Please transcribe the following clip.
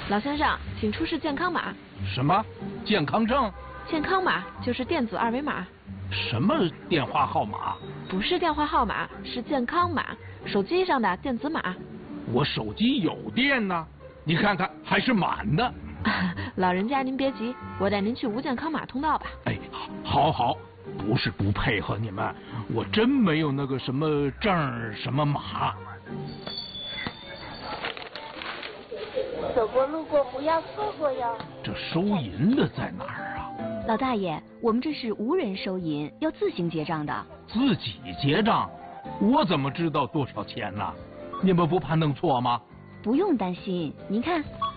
老先生，请出示健康码。 什么？健康证？ 健康码就是电子二维码。 什么电话号码？ 不是电话号码，是健康码，手机上的电子码。 我手机有电呢，你看看还是满的。 老人家您别急，我带您去无健康码通道吧。 哎，好，不是不配合你们，我真没有那个什么证什么码。 走过路过不要错过哟。 这收银的在哪儿啊？ 老大爷，我们这是无人收银，要自行结账的。 自己结账？我怎么知道多少钱呢？你们不怕弄错吗？ 不用担心，您看